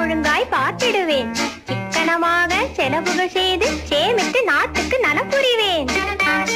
ஒழுங்காய் பார்த்திடுவேன். சிக்கனமாக செலவுகள் செய்து சேமித்து நாட்டுக்கு நலம் புரிவேன்.